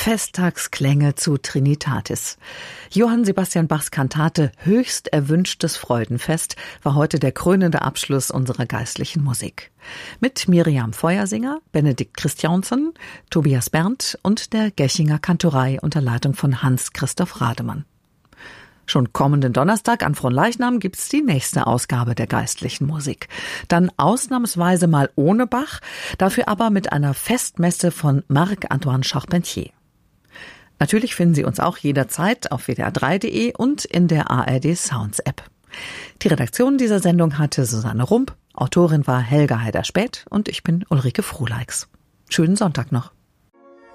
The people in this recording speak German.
Festtagsklänge zu Trinitatis. Johann Sebastian Bachs Kantate Höchst erwünschtes Freudenfest war heute der krönende Abschluss unserer geistlichen Musik. Mit Miriam Feuersinger, Benedikt Christiansen, Tobias Berndt und der Geschinger Kantorei unter Leitung von Hans-Christoph Rademann. Schon kommenden Donnerstag an Fronleichnam gibt's die nächste Ausgabe der geistlichen Musik. Dann ausnahmsweise mal ohne Bach, dafür aber mit einer Festmesse von Marc-Antoine Charpentier. Natürlich finden Sie uns auch jederzeit auf wdr3.de und in der ARD Sounds App. Die Redaktion dieser Sendung hatte Susanne Rump, Autorin war Helga Heider-Späth und ich bin Ulrike Frohleix. Schönen Sonntag noch.